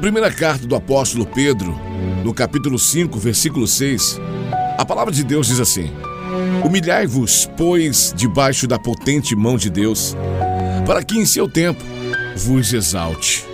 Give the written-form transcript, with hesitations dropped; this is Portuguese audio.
primeira carta do apóstolo Pedro, no capítulo 5, versículo 6, a palavra de Deus diz assim: humilhai-vos, pois, debaixo da potente mão de Deus, para que em seu tempo vos exalte.